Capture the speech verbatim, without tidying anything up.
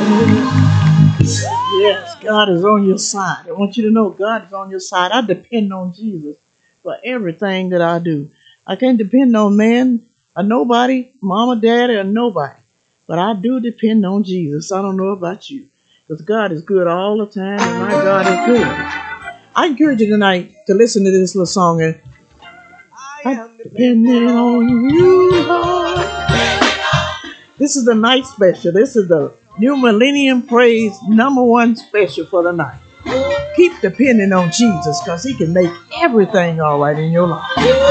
Yes, God is on your side. I want you to know God is on your side. I depend on Jesus for everything that I do. I can't depend on man or nobody, mama, daddy, or nobody. But I do depend on Jesus. I don't know about you. Because God is good all the time, and my God is good. I encourage you tonight to listen to this little song. And I am depending on you, Lord. This is the night special. This is the New Millennium Praise number one special for the night. Keep depending on Jesus because he can make everything all right in your life.